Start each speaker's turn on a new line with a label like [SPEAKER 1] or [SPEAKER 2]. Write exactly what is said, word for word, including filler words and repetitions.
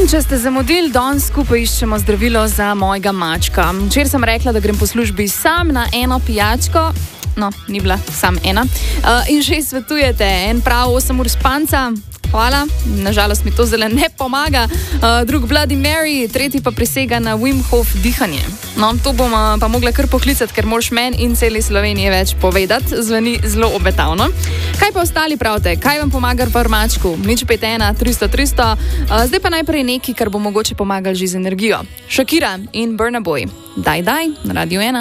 [SPEAKER 1] če ste zamudili, danes skupaj iščemo zdravilo za mojega mačka. Včeraj sem rekla, da grem po službi sam na eno pijačko. No, ni bila sam ena. Uh, in že svetujete en prav osem ur spanca. Hvala, nažalost mi to zelo ne pomaga. Uh, drug Bloody Mary, tretji pa prisega na Wim Hof dihanje. No, to bom uh, pa mogla kar poklicati, ker moraš meni in celi Sloveniji več povedati. Zveni zelo obetavno. Kaj pa ostali pravite? Kaj vam pomaga pri mačku? nič pet ena tristo tristo. Uh, zdaj pa najprej nekaj, kar bo mogoče pomagalo že z energijo. Shakira in Burna Boy. Daj, daj, na Radio ena.